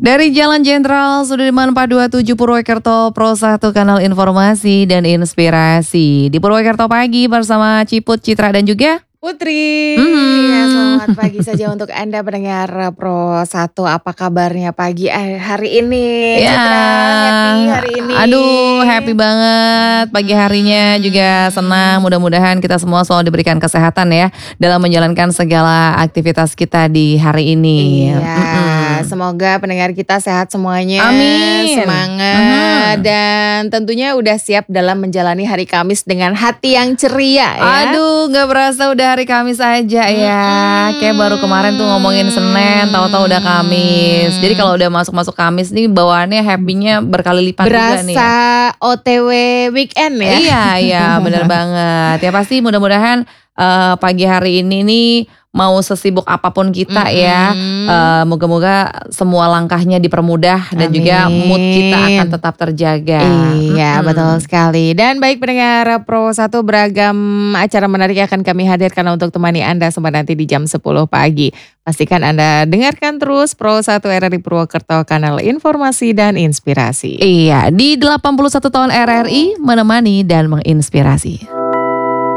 Dari Jalan Jenderal Sudirman 427 Purwokerto, Pro 1 Kanal Informasi dan Inspirasi. Di Purwokerto pagi bersama Ciput, Citra dan juga Putri. Ya, selamat pagi saja untuk Anda pendengar Pro 1. Apa kabarnya pagi hari ini? ya, Citra, happy hari ini. Aduh, happy banget. Pagi harinya juga senang. Mudah-mudahan kita semua selalu diberikan kesehatan ya dalam menjalankan segala aktivitas kita di hari ini. Iya, semoga pendengar kita sehat semuanya. Amin. Semangat dan tentunya udah siap dalam menjalani hari Kamis dengan hati yang ceria ya. Aduh, gak berasa udah hari Kamis aja ya. Kayak baru kemarin tuh ngomongin Senin, tahu-tahu udah Kamis. Jadi kalau udah masuk Kamis nih bawaannya happy-nya berkali lipat juga nih. Berasa OTW weekend ya. Iya, bener banget. Ya pasti mudah-mudahan pagi hari ini nih mau sesibuk apapun kita ya, moga-moga semua langkahnya dipermudah dan juga mood kita akan tetap terjaga. Iya, betul sekali. Dan baik pendengar Pro 1, beragam acara menarik akan kami hadirkan untuk temani Anda sampai nanti di jam 10 pagi. Pastikan Anda dengarkan terus Pro 1 RRI Purwokerto, Kanal Informasi dan Inspirasi. Iya, di 81 tahun RRI menemani dan menginspirasi.